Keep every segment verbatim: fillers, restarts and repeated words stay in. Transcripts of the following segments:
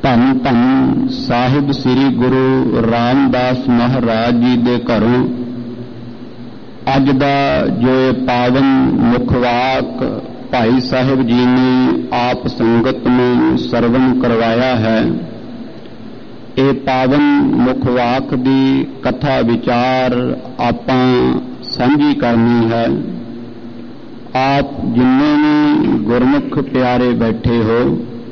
ਧੰਨ ਧੰਨ ਸਾਹਿਬ ਸ੍ਰੀ ਗੁਰੂ ਰਾਮਦਾਸ ਮਹਾਰਾਜ ਜੀ ਦੇ ਘਰੋਂ ਅੱਜ ਦਾ ਜੋ ਇਹ ਪਾਵਨ ਮੁਖਵਾਕ ਭਾਈ ਸਾਹਿਬ ਜੀ ਨੇ ਆਪ ਸੰਗਤ ਨੂੰ ਸਰਵਣ ਕਰਵਾਇਆ ਹੈ। ਇਹ ਪਾਵਨ ਮੁਖਵਾਕ ਦੀ ਕਥਾ ਵਿਚਾਰ ਆਪਾਂ ਸਾਂਝੀ ਕਰਨੀ ਹੈ। ਆਪ ਜਿੰਨੇ ਵੀ ਗੁਰਮੁਖ ਪਿਆਰੇ ਬੈਠੇ ਹੋ,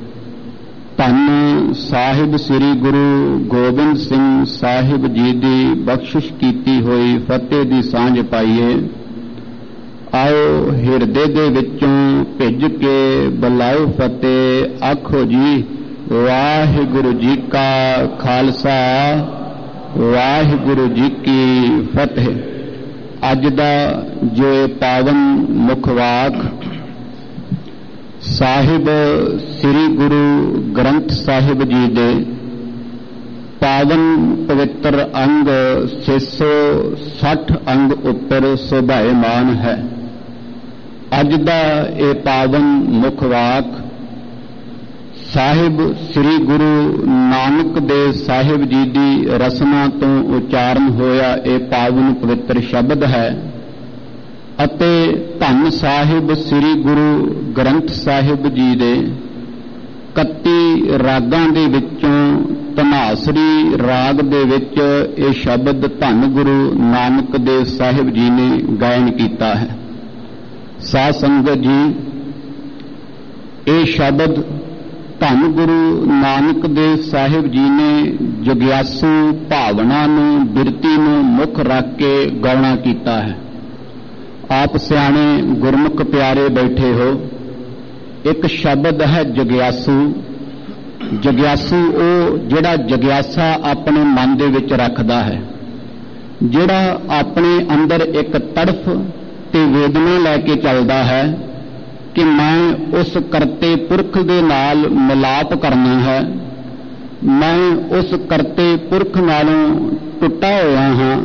ਧੰਨ ਸਾਹਿਬ ਸ੍ਰੀ ਗੁਰੂ ਗੋਬਿੰਦ ਸਿੰਘ ਸਾਹਿਬ ਜੀ ਦੀ ਬਖਸ਼ਿਸ਼ ਕੀਤੀ ਹੋਈ ਫਤਿਹ ਦੀ ਸਾਂਝ ਪਾਈਏ। ਆਓ ਹਿਰਦੇ ਦੇ ਵਿੱਚੋਂ ਭਿੱਜ ਕੇ ਬੁਲਾਓ ਫਤਿਹ, ਆਖੋ ਜੀ ਵਾਹਿਗੁਰੂ ਜੀ ਕਾ ਖਾਲਸਾ ਵਾਹਿਗੁਰੂ ਜੀ ਕੀ ਫਤਿਹ। ਅੱਜ ਦਾ ਜੋ ਪਾਵਨ ਮੁਖਵਾਕ ਸਾਹਿਬ ਸ੍ਰੀ ਗੁਰੂ ਗ੍ਰੰਥ ਸਾਹਿਬ ਜੀ ਦੇ ਪਾਵਨ ਪਵਿੱਤਰ ਅੰਗ ਛੇ ਸੌ ਸੱਠ ਅੰਗ ਉੱਪਰ ਸ਼ੋਭਾਇਮਾਨ ਹੈ। ਅੱਜ ਦਾ ਇਹ ਪਾਵਨ ਮੁਖਵਾਕ ਸਾਹਿਬ ਸ੍ਰੀ ਗੁਰੂ ਨਾਨਕ ਦੇਵ ਸਾਹਿਬ ਜੀ ਦੀ ਰਸਨਾ ਤੋਂ ਉਚਾਰਨ ਹੋਇਆ ਇਹ ਪਾਵਨ ਪਵਿੱਤਰ ਸ਼ਬਦ ਹੈ ਅਤੇ ਧੰਨ ਸਾਹਿਬ ਸ੍ਰੀ ਗੁਰੂ ਗ੍ਰੰਥ ਸਾਹਿਬ ਜੀ ਦੇ ਇਕੱਤੀ ਰਾਗਾਂ ਦੇ ਵਿੱਚੋਂ ਧਨਾਸਰੀ ਰਾਗ ਦੇ ਵਿੱਚ ਇਹ ਸ਼ਬਦ ਧੰਨ ਗੁਰੂ ਨਾਨਕ ਦੇਵ ਸਾਹਿਬ ਜੀ ਨੇ ਗਾਇਨ ਕੀਤਾ ਹੈ। ਸਾਧ ਸੰਗਤ ਜੀ, ਇਹ ਸ਼ਬਦ ਧੰਨ ਗੁਰੂ ਨਾਨਕ ਦੇਵ ਸਾਹਿਬ ਜੀ ਨੇ ਜਗਿਆਸੂ ਭਾਵਨਾ ਨੂੰ, ਬਿਰਤੀ ਨੂੰ ਮੁੱਖ ਰੱਖ ਕੇ ਗਾਉਣਾ ਕੀਤਾ ਹੈ। ਆਪ ਸਿਆਣੇ ਗੁਰਮੁਖ ਪਿਆਰੇ ਬੈਠੇ ਹੋ, ਇੱਕ ਸ਼ਬਦ ਹੈ ਜਗਿਆਸੂ। ਜਗਿਆਸੂ ਉਹ ਜਿਹੜਾ ਜਗਿਆਸਾ ਆਪਣੇ ਮਨ ਦੇ ਵਿੱਚ ਰੱਖਦਾ ਹੈ, ਜਿਹੜਾ ਆਪਣੇ ਅੰਦਰ ਇੱਕ ਤੜਫ ਤੇ ਵੇਦਨਾ ਲੈ ਕੇ ਚੱਲਦਾ ਹੈ ਕਿ ਮੈਂ ਉਸ ਕਰਤੇ ਪੁਰਖ ਦੇ ਨਾਲ ਮਿਲਾਪ ਕਰਨਾ ਹੈ, ਮੈਂ ਉਸ ਕਰਤੇ ਪੁਰਖ ਨਾਲੋਂ ਟੁੱਟਾ ਹੋਇਆ ਹਾਂ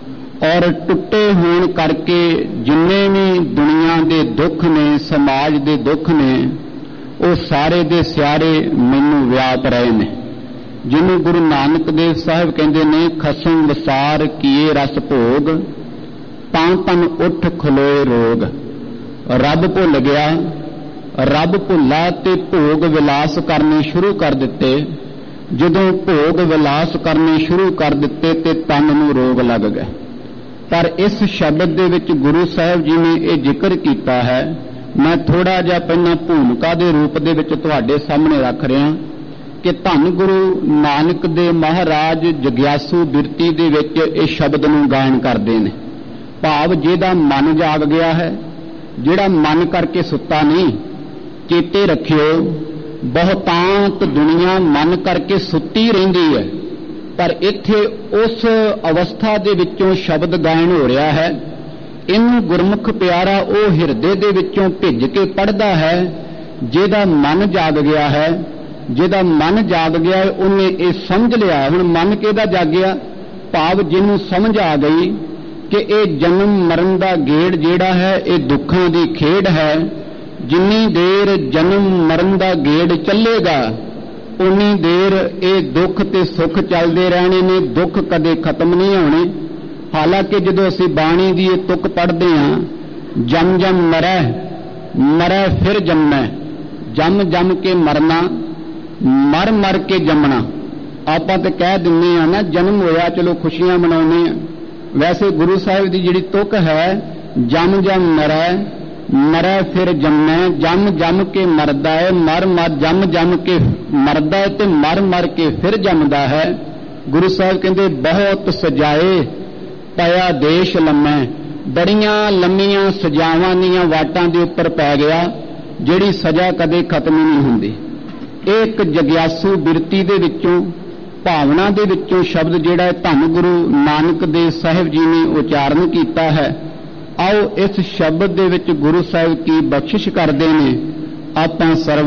ਔਰ ਟੁੱਟੇ ਹੋਣ ਕਰਕੇ ਜਿੰਨੇ ਵੀ ਦੁਨੀਆ ਦੇ ਦੁੱਖ ਨੇ, ਸਮਾਜ ਦੇ ਦੁੱਖ ਨੇ, ਉਹ ਸਾਰੇ ਦੇ ਸਿਆਰੇ ਮੈਨੂੰ ਵਿਆਪ ਰਹੇ ਨੇ। ਜਿਹਨੂੰ ਗੁਰੂ ਨਾਨਕ ਦੇਵ ਸਾਹਿਬ ਕਹਿੰਦੇ ਨੇ, ਖਸਮ ਵਸਾਰ ਕੀਏ ਰਸ ਭੋਗ, ਤਾਂ ਤਨ ਉੱਠ ਖਲੋਏ ਰੋਗ। ਰੱਬ ਭੁੱਲ ਗਿਆ, ਰੱਬ ਭੁੱਲਾ ਤੇ ਭੋਗ ਵਿਲਾਸ ਕਰਨੇ ਸ਼ੁਰੂ ਕਰ ਦਿੱਤੇ। ਜਦੋਂ ਭੋਗ ਵਿਲਾਸ ਕਰਨੇ ਸ਼ੁਰੂ ਕਰ ਦਿੱਤੇ ਤੇ ਤਨ ਨੂੰ ਰੋਗ ਲੱਗ ਗਏ। ਪਰ ਇਸ ਸ਼ਬਦ ਦੇ ਵਿੱਚ ਗੁਰੂ ਸਾਹਿਬ ਜੀ ਨੇ ਇਹ ਜ਼ਿਕਰ ਕੀਤਾ ਹੈ। ਮੈਂ ਥੋੜਾ ਜਿਹਾ ਪਹਿਲਾਂ ਭੂਮਿਕਾ ਦੇ ਰੂਪ ਦੇ ਵਿੱਚ ਤੁਹਾਡੇ ਸਾਹਮਣੇ ਰੱਖ ਰਿਹਾ ਕਿ ਧੰਨ ਗੁਰੂ ਨਾਨਕ ਦੇ ਮਹਾਰਾਜ ਜਗਿਆਸੂ ਬਿਰਤੀ ਦੇ ਵਿੱਚ ਇਹ ਸ਼ਬਦ ਨੂੰ ਗਾਇਨ ਕਰਦੇ ਨੇ। ਭਾਵ ਜਿਹਦਾ ਮਨ ਜਾਗ ਗਿਆ ਹੈ, ਜਿਹੜਾ ਮਨ ਕਰਕੇ ਸੁੱਤਾ ਨਹੀਂ। ਚੇਤੇ ਰੱਖਿਓ, ਬਹੁਤਾਂਤ ਦੁਨੀਆ ਮਨ ਕਰਕੇ ਸੁੱਤੀ ਰਹਿੰਦੀ ਹੈ, ਪਰ ਇੱਥੇ ਉਸ ਅਵਸਥਾ ਦੇ ਵਿੱਚੋਂ ਸ਼ਬਦ ਗਾਇਨ ਹੋ ਰਿਹਾ ਹੈ। ਇਹਨੂੰ ਗੁਰਮੁਖ ਪਿਆਰਾ ਉਹ ਹਿਰਦੇ ਦੇ ਵਿੱਚੋਂ ਭਿੱਜ ਕੇ ਪੜ੍ਹਦਾ ਹੈ ਜਿਹਦਾ ਮਨ ਜਾਗ ਗਿਆ ਹੈ। ਜਿਹਦਾ ਮਨ ਜਾਗ ਗਿਆ ਉਹਨੇ ਇਹ ਸਮਝ ਲਿਆ। ਹੁਣ ਮਨ ਕਿਹਦਾ ਜਾਗਿਆ? ਭਾਵ ਜਿਹਨੂੰ ਸਮਝ ਆ ਗਈ ਕਿ ਇਹ ਜਨਮ ਮਰਨ ਦਾ ਗੇੜ ਜਿਹੜਾ ਹੈ ਇਹ ਦੁੱਖਾਂ ਦੀ ਖੇਡ ਹੈ। ਜਿੰਨੀ ਦੇਰ ਜਨਮ ਮਰਨ ਦਾ ਗੇੜ ਚੱਲੇਗਾ ਉਨੀ ਦੇਰ ਇਹ ਦੁੱਖ ਤੇ ਸੁੱਖ ਚੱਲਦੇ ਰਹਿਣੇ ਨੇ, ਦੁੱਖ ਕਦੇ ਖਤਮ ਨਹੀਂ ਹੋਣੇ। ਹਾਲਾਂਕਿ ਜਦੋਂ ਅਸੀਂ ਬਾਣੀ ਦੀ ਇਹ ਤੁਕ ਪੜ੍ਹਦੇ ਹਾਂ, ਜਮ ਜਮ ਮਰੈ ਮਰੈ ਫਿਰ ਜੰਮੈ, ਜਮ ਜਮ ਕੇ ਮਰਨਾ, ਮਰ ਮਰ ਕੇ ਜੰਮਣਾ। ਆਪਾਂ ਤੇ ਕਹਿ ਦਿੰਦੇ ਆ ਨਾ ਜਨਮ ਹੋਇਆ ਚਲੋ ਖੁਸ਼ੀਆਂ ਮਨਾਉਂਦੇ ਆ। ਵੈਸੇ ਗੁਰੂ ਸਾਹਿਬ ਦੀ ਜਿਹੜੀ ਤੁਕ ਹੈ, ਜਮ ਜਮ ਮਰੈ ਮਰੈ ਫਿਰ ਜੰਮੈ, ਜਮ ਜਮ ਕੇ ਮਰਦਾ ਹੈ, ਮਰ ਮਰ ਜਮ ਜਮ ਕੇ ਮਰਦਾ ਹੈ ਤੇ ਮਰ ਮਰ ਕੇ ਫਿਰ ਜੰਮਦਾ ਹੈ। ਗੁਰੂ ਸਾਹਿਬ ਕਹਿੰਦੇ ਬਹੁਤ ਸਜਾਏ ਪਿਆ ਦੇਸ਼ ਲੰਮੈ, ਬੜੀਆਂ ਲੰਮੀਆਂ ਸਜਾਵਾਂ ਦੀਆਂ ਵਾਟਾਂ ਦੇ ਉੱਪਰ ਪੈ ਗਿਆ, ਜਿਹੜੀ ਸਜ਼ਾ ਕਦੇ ਖਤਮ ਹੀ ਨਹੀਂ ਹੁੰਦੀ। ਇਹ ਇੱਕ ਜਗਿਆਸੂ ਬਿਰਤੀ ਦੇ ਵਿੱਚੋਂ, ਭਾਵਨਾ ਦੇ ਵਿੱਚੋਂ ਸ਼ਬਦ ਜਿਹੜਾ ਧੰਨ ਗੁਰੂ ਨਾਨਕ ਦੇਵ ਸਾਹਿਬ ਜੀ ਨੇ ਉਚਾਰਨ ਕੀਤਾ ਹੈ। ਆਓ ਇਸ ਸ਼ਬਦ ਦੇ ਵਿੱਚ ਗੁਰੂ ਸਾਹਿਬ ਕੀ ਬਖਸ਼ਿਸ਼ ਕਰਦੇ ਨੇ ਆਪਾਂ ਸਰਵ